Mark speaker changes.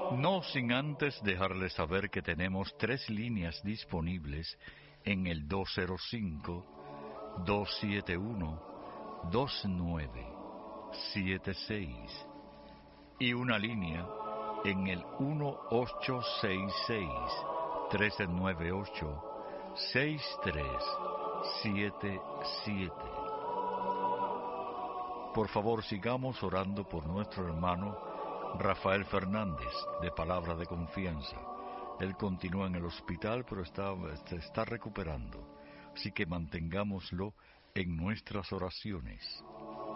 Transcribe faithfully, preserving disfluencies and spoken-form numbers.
Speaker 1: No sin antes dejarles saber que tenemos tres líneas disponibles en el dos cero cinco, dos siete uno, dos nueve siete seis y una línea en el uno ocho seis seis, tres nueve ocho, seis tres siete siete. Por favor, sigamos orando por nuestro hermano Rafael Fernández, de Palabra de Confianza. Él continúa en el hospital, pero está, se está recuperando. Así que mantengámoslo en nuestras oraciones.